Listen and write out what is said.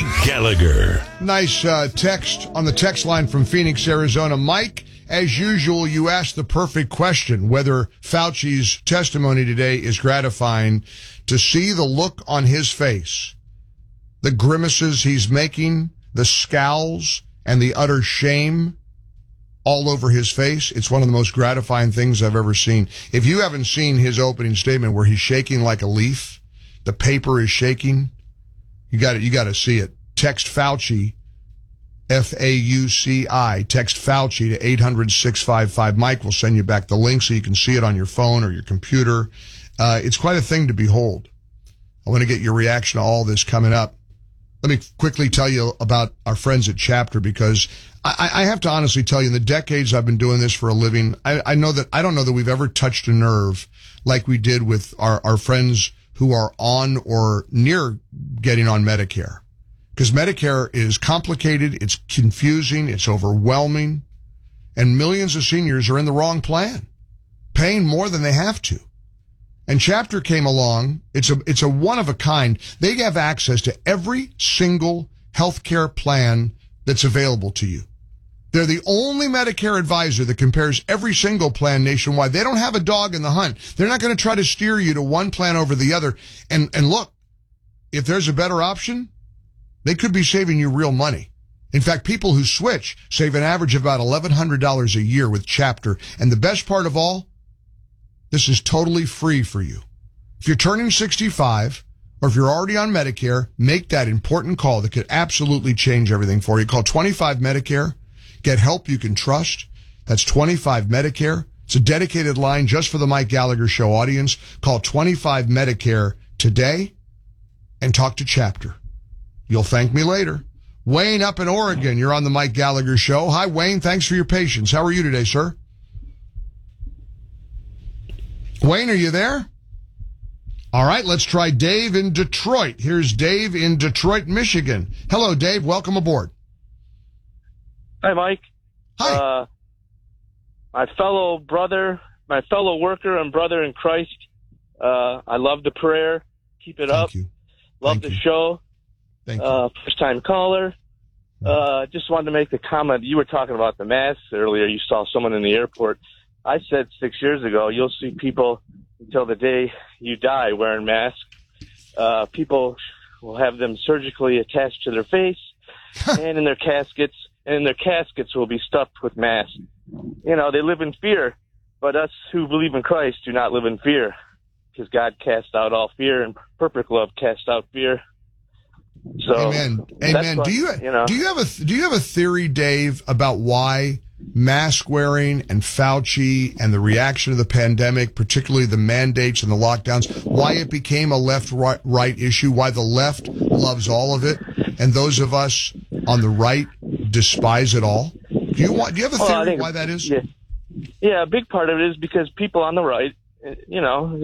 Mike Gallagher. Nice text on the text line from Phoenix, Arizona. Mike, as usual, you asked the perfect question, whether Fauci's testimony today is gratifying. To see the look on his face, the grimaces he's making, the scowls, and the utter shame all over his face, it's one of the most gratifying things I've ever seen. If you haven't seen his opening statement where he's shaking like a leaf, the paper is shaking, you got to see it. Text Fauci, F-A-U-C-I. Text Fauci to 800-655. Mike will send you back the link so you can see it on your phone or your computer. It's quite a thing to behold. I want to get your reaction to all this coming up. Let me quickly tell you about our friends at Chapter, because I have to honestly tell you, in the decades I've been doing this for a living, I don't know that we've ever touched a nerve like we did with our friends who are on or near getting on Medicare. Because Medicare is complicated, it's confusing, it's overwhelming, and millions of seniors are in the wrong plan, paying more than they have to. And Chapter came along. It's a one of a kind. They have access to every single healthcare plan that's available to you. They're the only Medicare advisor that compares every single plan nationwide. They don't have a dog in the hunt. They're not going to try to steer you to one plan over the other. And look, if there's a better option, they could be saving you real money. In fact, people who switch save an average of about $1,100 a year with Chapter. And the best part of all, this is totally free for you. If you're turning 65 or if you're already on Medicare, make that important call that could absolutely change everything for you. Call 25 Medicare. Get help you can trust. That's 25 Medicare. It's a dedicated line just for the Mike Gallagher Show audience. Call 25 Medicare today and talk to Chapter. You'll thank me later. Wayne up in Oregon, you're on the Mike Gallagher Show. Hi, Wayne. Thanks for your patience. How are you today, sir? Wayne, are you there? All right, let's try Dave in Detroit. Here's Dave in Detroit, Michigan. Hello, Dave. Welcome aboard. Hi, Mike. Hi. My fellow brother, my fellow worker and brother in Christ. I love the prayer. Keep it up. Thank you. Love the show. Thank you. First time caller. Just wanted to make the comment. You were talking about the masks earlier. You saw someone in the airport. I said 6 years ago, you'll see people until the day you die wearing masks. People will have them surgically attached to their face and in their caskets, and their caskets will be stuffed with masks. You know, they live in fear, but us who believe in Christ do not live in fear, because God cast out all fear, and perfect love cast out fear. So, Amen. Amen. What, do you have a theory, Dave, about why mask wearing and Fauci and the reaction to the pandemic, particularly the mandates and the lockdowns, why it became a left-right issue, why the left loves all of it, and those of us on the right despise it all? Do you have a theory why that is? Yeah, a big part of it is because people on the right, you know,